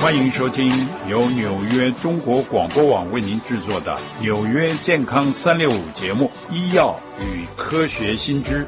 欢迎收听由纽约中国广播网为您制作的纽约健康365节目，医药与科学新知。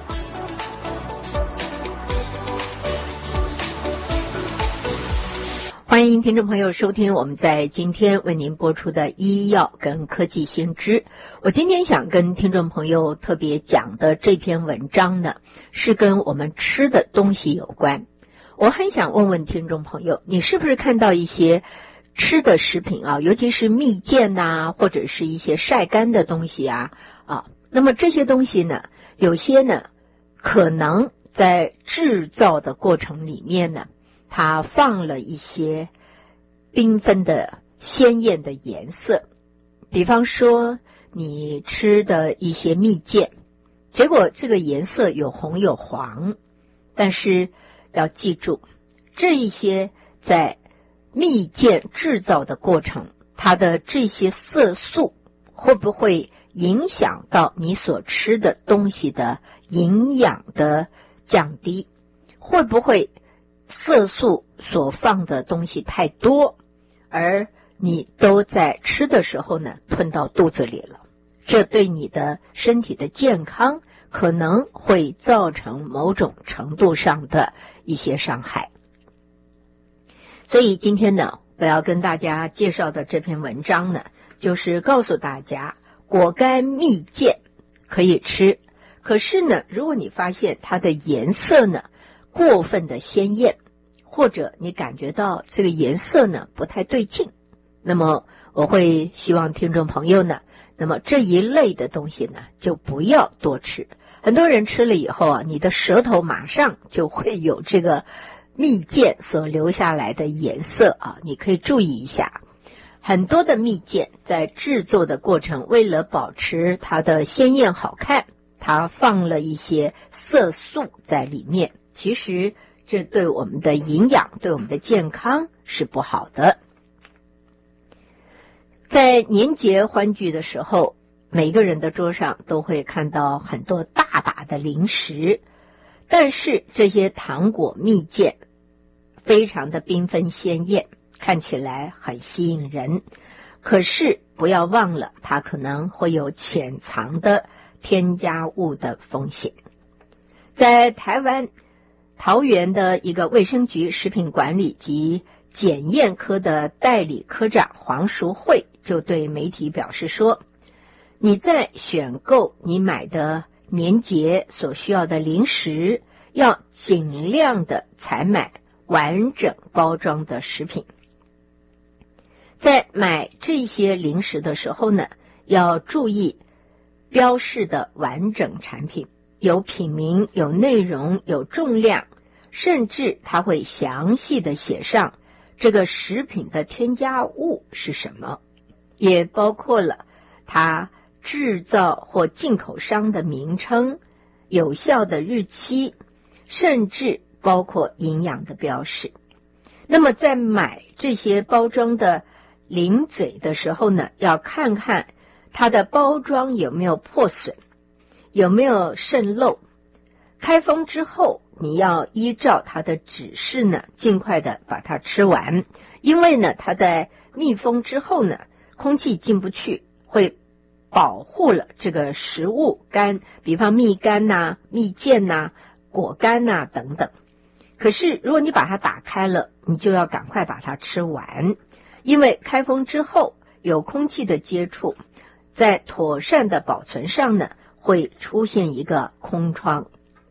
欢迎听众朋友收听我们在今天为您播出的医药跟科技新知。我今天想跟听众朋友特别讲的这篇文章呢，是跟我们吃的东西有关。我很想问问听众朋友，你是不是看到一些吃的食品啊，尤其是蜜饯啊，或者是一些晒干的东西啊，那么这些东西呢，有些呢可能在制造的过程里面呢，它放了一些缤纷的鲜艳的颜色，比方说你吃的一些蜜饯，结果这个颜色有红有黄，但是要记住，这一些在蜜饯制造的过程，它的这些色素会不会影响到你所吃的东西的营养的降低？会不会色素所放的东西太多，而你都在吃的时候呢吞到肚子里了？这对你的身体的健康可能会造成某种程度上的一些伤害。所以今天呢，我要跟大家介绍的这篇文章呢，就是告诉大家果干蜜饯可以吃，可是呢，如果你发现它的颜色呢过分的鲜艳，或者你感觉到这个颜色呢不太对劲，那么我会希望听众朋友呢，那么这一类的东西呢就不要多吃。很多人吃了以后啊，你的舌头马上就会有这个蜜饯所留下来的颜色啊，你可以注意一下。很多的蜜饯在制作的过程，为了保持它的鲜艳好看，它放了一些色素在里面，其实这对我们的营养，对我们的健康是不好的。在年节欢聚的时候，每个人的桌上都会看到很多大把的零食，但是这些糖果蜜饯非常的缤纷鲜艳，看起来很吸引人，可是不要忘了它可能会有潜藏的添加物的风险。在台湾桃园的一个卫生局食品管理及检验科的代理科长黄淑慧就对媒体表示说，你在选购你买的年节所需要的零食，要尽量的采买完整包装的食品。在买这些零食的时候呢，要注意标示的完整产品，有品名，有内容，有重量，甚至它会详细的写上这个食品的添加物是什么，也包括了它制造或进口商的名称、有效的日期，甚至包括营养的标示。那么在买这些包装的零嘴的时候呢，要看看它的包装有没有破损，有没有渗漏。开封之后，你要依照它的指示呢，尽快的把它吃完，因为呢，它在密封之后呢，空气进不去，会保护了这个食物干，比方蜜柑呐、蜜饯呐、果干呐等等。可是如果你把它打开了，你就要赶快把它吃完，因为开封之后有空气的接触，在妥善的保存上呢，会出现一个空窗。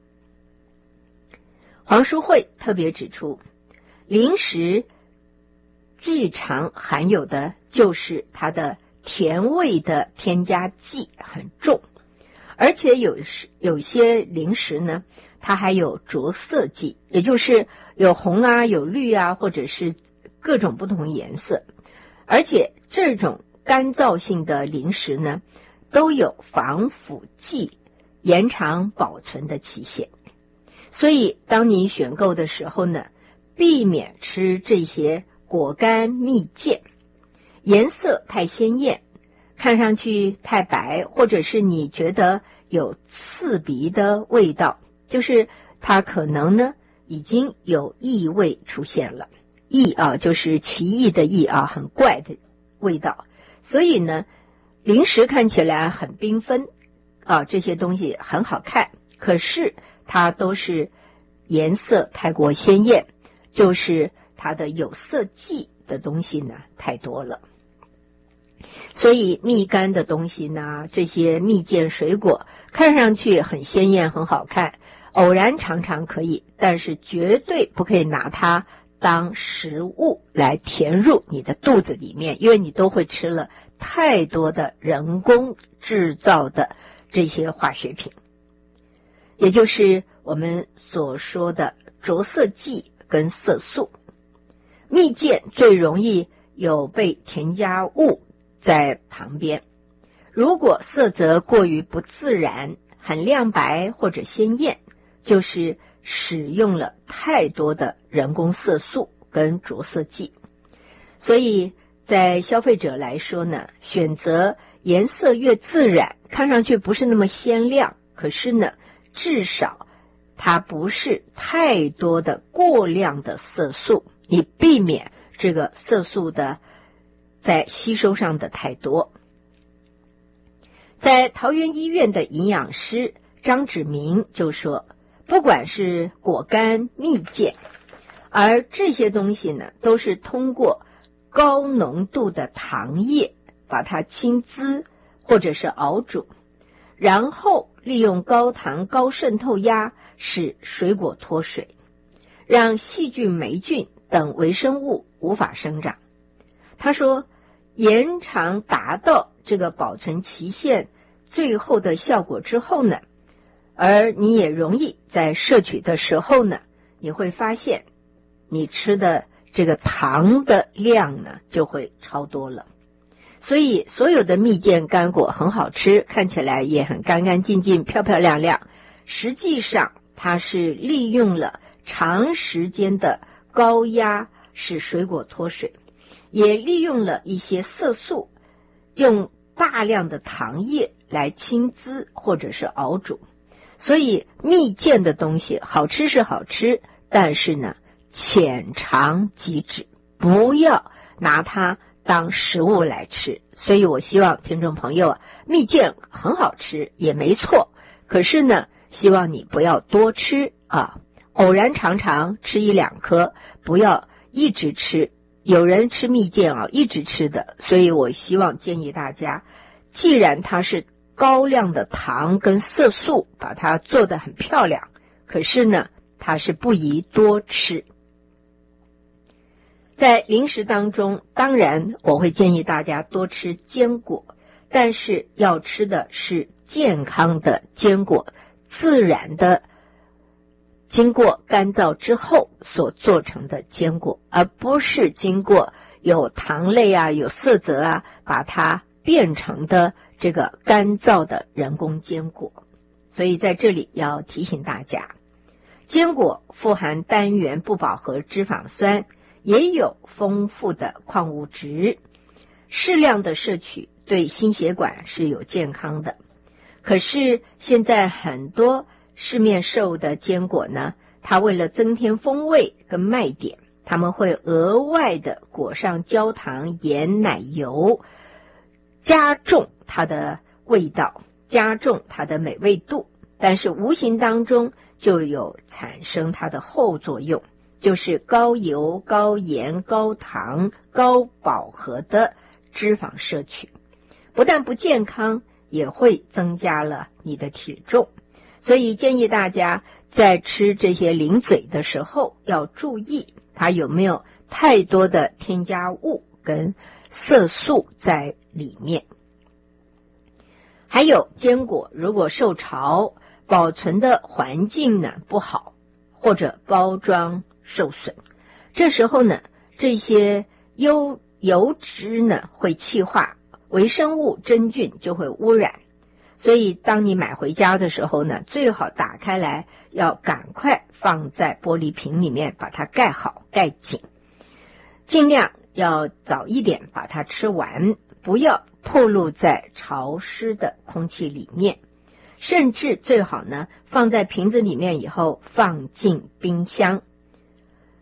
黄淑慧特别指出，零食最常含有的就是它的甜味的添加剂很重，而且有些零食呢，它还有着色剂，也就是有红啊、有绿啊，或者是各种不同颜色。而且这种干燥性的零食呢，都有防腐剂延长保存的期限。所以当你选购的时候呢，避免吃这些果干蜜饯，颜色太鲜艳，看上去太白，或者是你觉得有刺鼻的味道，就是它可能呢已经有异味出现了。 异啊，就是奇异的异啊，很怪的味道。所以呢，零食看起来很缤纷啊，这些东西很好看，可是它都是颜色太过鲜艳，就是它的有色剂的东西呢太多了。所以蜜柑的东西呢，这些蜜饯水果看上去很鲜艳很好看，偶然尝尝可以，但是绝对不可以拿它当食物来填入你的肚子里面，因为你都会吃了太多的人工制造的这些化学品，也就是我们所说的着色剂跟色素。蜜饯最容易有被添加物在旁边，如果色泽过于不自然，很亮白或者鲜艳，就是使用了太多的人工色素跟着色剂。所以在消费者来说呢，选择颜色越自然，看上去不是那么鲜亮，可是呢，至少它不是太多的过量的色素，你避免这个色素的在吸收上的太多。在桃园医院的营养师张芷明就说，不管是果干、蜜饯，而这些东西呢，都是通过高浓度的糖液把它清滋或者是熬煮，然后利用高糖高渗透压使水果脱水，让细菌、霉菌等微生物无法生长。他说，延长达到这个保存期限最后的效果之后呢，而你也容易在摄取的时候呢，你会发现你吃的这个糖的量呢就会超多了。所以所有的蜜饯干果很好吃，看起来也很干干净净、漂漂亮亮，实际上它是利用了长时间的高压使水果脱水，也利用了一些色素，用大量的糖液来清滋或者是熬煮。所以蜜饯的东西好吃是好吃，但是呢，浅尝即止，不要拿它当食物来吃。所以我希望听众朋友，蜜饯很好吃也没错，可是呢，希望你不要多吃啊，偶然尝尝，吃一两颗，不要一直吃。有人吃蜜饯啊，一直吃的，所以我希望建议大家，既然它是高量的糖跟色素把它做得很漂亮，可是呢，它是不宜多吃。在零食当中，当然我会建议大家多吃坚果，但是要吃的是健康的坚果，自然的经过干燥之后所做成的坚果，而不是经过有糖类啊、有色泽啊，把它变成的这个干燥的人工坚果。所以在这里要提醒大家，坚果富含单元不饱和脂肪酸，也有丰富的矿物质，适量的摄取对心血管是有健康的。可是现在很多市面售的坚果呢，它为了增添风味跟卖点，他们会额外的裹上焦糖、盐、奶油，加重它的味道，加重它的美味度，但是无形当中就有产生它的后作用，就是高油、高盐、高糖、高饱和的脂肪摄取，不但不健康，也会增加了你的体重。所以建议大家在吃这些零嘴的时候要注意它有没有太多的添加物跟色素在里面。还有坚果如果受潮，保存的环境呢不好，或者包装受损，这时候呢，这些油脂呢会气化，微生物真菌就会污染。所以当你买回家的时候呢，最好打开来，要赶快放在玻璃瓶里面，把它盖好盖紧，尽量要早一点把它吃完，不要暴露在潮湿的空气里面，甚至最好呢放在瓶子里面以后放进冰箱。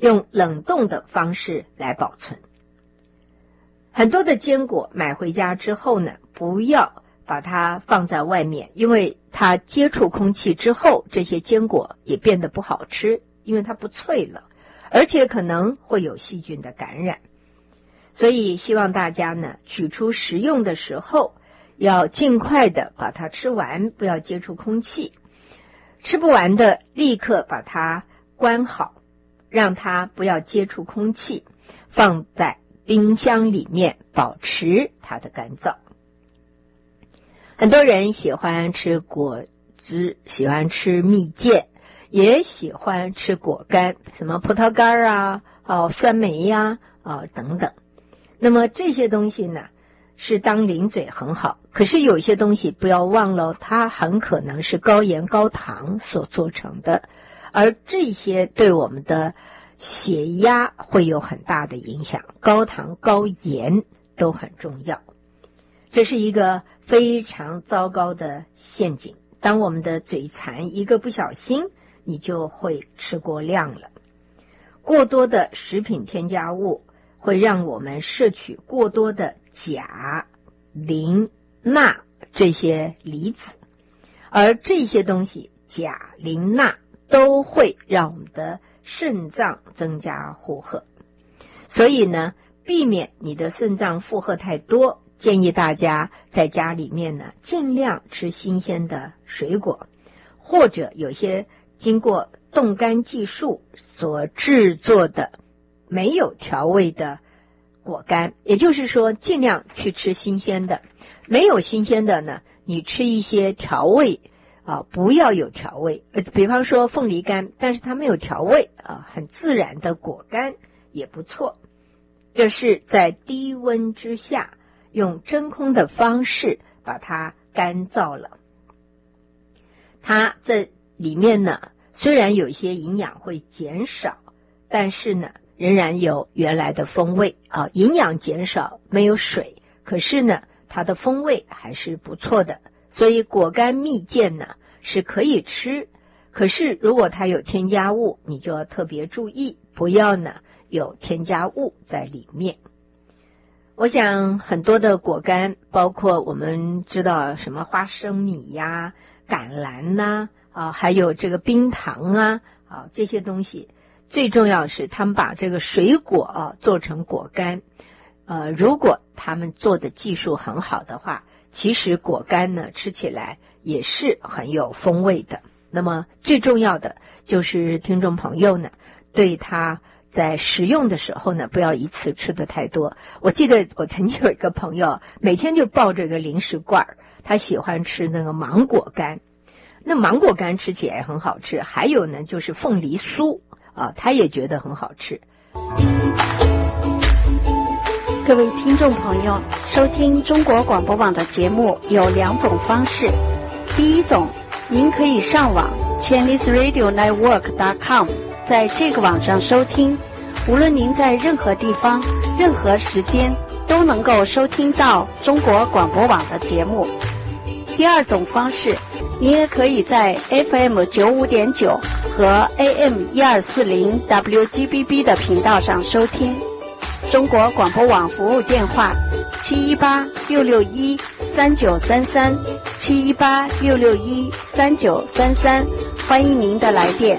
用冷冻的方式来保存。很多的坚果买回家之后呢，不要把它放在外面，因为它接触空气之后，这些坚果也变得不好吃，因为它不脆了，而且可能会有细菌的感染。所以希望大家呢，取出食用的时候要尽快的把它吃完，不要接触空气。吃不完的立刻把它关好，让它不要接触空气，放在冰箱里面保持它的干燥。很多人喜欢吃果汁，喜欢吃蜜饯，也喜欢吃果干，什么葡萄干啊、酸梅呀、等等。那么这些东西呢，是当零嘴很好，可是有些东西不要忘了，它很可能是高盐高糖所做成的，而这些对我们的血压会有很大的影响，高糖高盐都很重要。这是一个非常糟糕的陷阱，当我们的嘴馋一个不小心，你就会吃过量了。过多的食品添加物会让我们摄取过多的钾、磷、钠这些离子，而这些东西钾、磷、钠都会让我们的肾脏增加负荷。所以呢，避免你的肾脏负荷太多，建议大家在家里面呢，尽量吃新鲜的水果，或者有些经过冻干技术所制作的没有调味的果干，也就是说尽量去吃新鲜的。没有新鲜的呢，你吃一些调味不要有调味，比方说凤梨干，但是它没有调味很自然的果干也不错。这是在低温之下用真空的方式把它干燥了。它这里面呢，虽然有一些营养会减少，但是呢仍然有原来的风味营养减少，没有水，可是呢它的风味还是不错的。所以果干蜜饯呢是可以吃，可是如果它有添加物，你就要特别注意，不要呢有添加物在里面。我想很多的果干，包括我们知道什么花生米呀、橄榄呐还有这个冰糖这些东西，最重要是他们把这个水果做成果干。如果他们做的技术很好的话，其实果干呢吃起来也是很有风味的。那么最重要的就是听众朋友呢，对它在食用的时候呢，不要一次吃的太多。我记得我曾经有一个朋友，每天就抱着个零食罐，他喜欢吃那个芒果干。那芒果干吃起来很好吃，还有呢就是凤梨酥他也觉得很好吃。 各位听众朋友，收听中国广播网的节目有两种方式。第一种，您可以上网 ChineseRadioNetwork.com， 在这个网上收听，无论您在任何地方、任何时间都能够收听到中国广播网的节目。第二种方式，您也可以在 FM95.9 和 AM1240 WGBB 的频道上收听。中国广播网服务电话718-661-3933 718-661-3933，欢迎您的来电。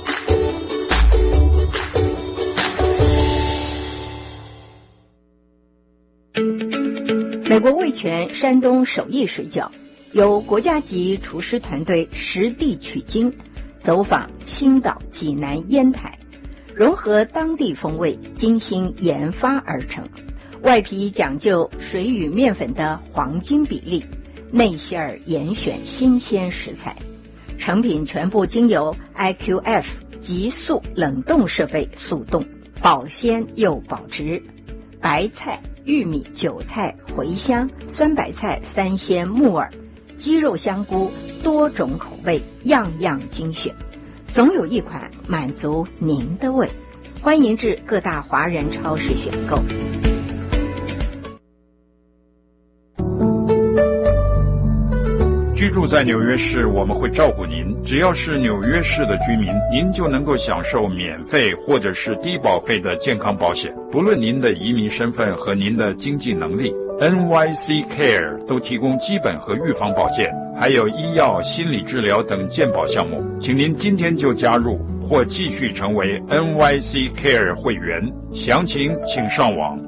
美国味全山东手艺水饺由国家级厨师团队实地取经，走访青岛、济南、烟台，融合当地风味，精心研发而成。外皮讲究水与面粉的黄金比例，内馅儿严选新鲜食材，成品全部经由 IQF 急速冷冻设备速冻，保鲜又保值。白菜、玉米、韭菜、茴香、酸白菜、三鲜、木耳、鸡肉、香菇，多种口味，样样精选，总有一款满足您的胃。欢迎至各大华人超市选购。 据居住在纽约市，我们会照顾您。只要是纽约市的居民，您就能够享受免费或者是低保费的健康保险，不论您的移民身份和您的经济能力。NYC Care 都提供基本和预防保健，还有医药、心理治疗等健保项目。请您今天就加入或继续成为 NYC Care 会员，详情请上网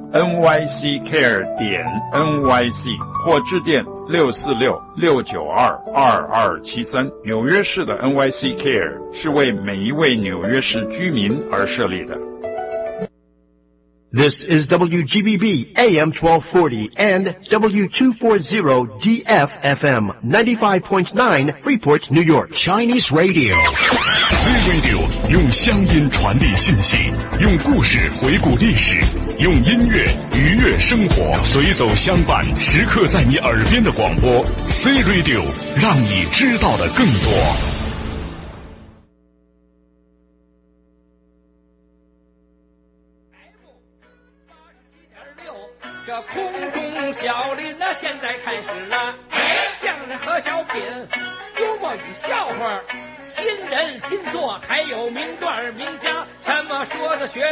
nyccare.nyc 或致电646-692-2273。纽约市的 NYC Care 是为每一位纽约市居民而设立的。 This is WGBB AM 1240 and W240 DFFM 95.9 Freeport, New York. Chinese Radio. C-Radio 用乡音传递信息，用故事回顾历史，用音乐愉悦生活，随走相伴，时刻在你耳边的广播。C-Radio 让你知道的更多。 这空中小林呢，现在开始了。相声和小品，幽默与笑话，新人新作，还有名段名家，怎么说的学